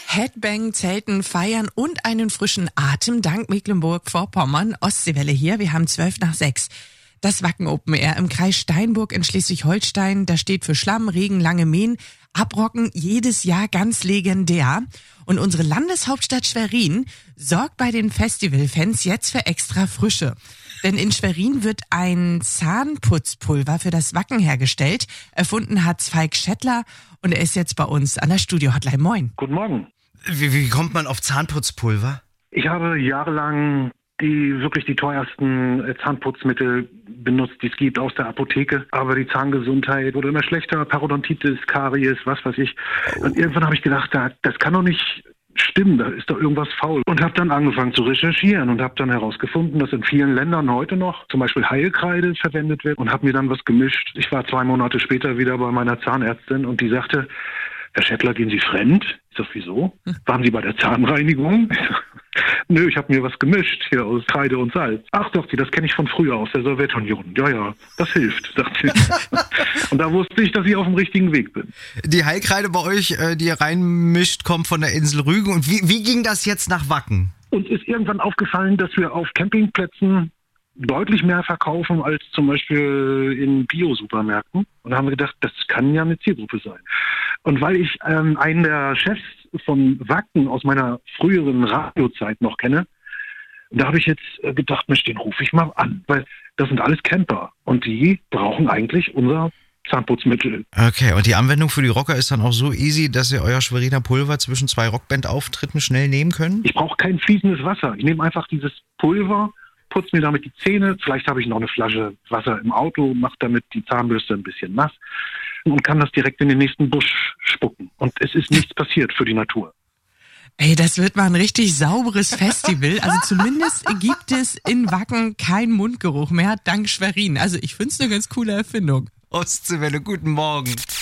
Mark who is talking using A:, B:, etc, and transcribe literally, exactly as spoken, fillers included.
A: Headbang, Zelten, Feiern und einen frischen Atem dank Mecklenburg-Vorpommern. Ostseewelle hier, wir haben zwölf nach sechs. Das Wacken Open Air im Kreis Steinburg in Schleswig-Holstein, da steht für Schlamm, Regen, lange Mähen, Abrocken jedes Jahr ganz legendär. Und unsere Landeshauptstadt Schwerin sorgt bei den Festivalfans jetzt für extra Frische. Denn in Schwerin wird ein Zahnputzpulver für das Wacken hergestellt. Erfunden hat's Falk Schettler und er ist jetzt bei uns an der Studio-Hotline. Moin.
B: Guten Morgen.
C: Wie, wie kommt man auf Zahnputzpulver?
B: Ich habe jahrelang die wirklich die teuersten Zahnputzmittel benutzt, die es gibt aus der Apotheke. Aber die Zahngesundheit wurde immer schlechter, Parodontitis, Karies, was weiß ich. Und irgendwann habe ich gedacht, das kann doch nicht stimmen, da ist doch irgendwas faul. Und habe dann angefangen zu recherchieren und habe dann herausgefunden, dass in vielen Ländern heute noch zum Beispiel Heilkreide verwendet wird und habe mir dann was gemischt. Ich war zwei Monate später wieder bei meiner Zahnärztin und die sagte, Herr Schettler, gehen Sie fremd? Ich sag, wieso? Waren Sie bei der Zahnreinigung? Nö, ich habe mir was gemischt hier aus Kreide und Salz. Ach doch, das kenne ich von früher aus der Sowjetunion. Ja, ja, das hilft, sagt sie. Und da wusste ich, dass ich auf dem richtigen Weg bin.
C: Die Heilkreide bei euch, die ihr reinmischt, kommt von der Insel Rügen. Und wie, wie ging das jetzt nach Wacken?
B: Uns ist irgendwann aufgefallen, dass wir auf Campingplätzen deutlich mehr verkaufen als zum Beispiel in Bio-Supermärkten. Und da haben wir gedacht, das kann ja eine Zielgruppe sein. Und weil ich ähm, einen der Chefs von Wacken aus meiner früheren Radiozeit noch kenne, da habe ich jetzt gedacht, Mensch, den rufe ich mal an. Weil das sind alles Camper und die brauchen eigentlich unser Zahnputzmittel.
C: Okay, und die Anwendung für die Rocker ist dann auch so easy, dass ihr euer Schweriner Pulver zwischen zwei Rockband-Auftritten schnell nehmen könnt?
B: Ich brauche kein fließendes Wasser. Ich nehme einfach dieses Pulver, putze mir damit die Zähne, vielleicht habe ich noch eine Flasche Wasser im Auto, mache damit die Zahnbürste ein bisschen nass und kann das direkt in den nächsten Busch spucken. Und es ist nichts passiert für die Natur.
A: Ey, das wird mal ein richtig sauberes Festival. Also zumindest gibt es in Wacken keinen Mundgeruch mehr, dank Schwerin. Also ich finde es eine ganz coole Erfindung.
C: Ostseewelle, guten Morgen.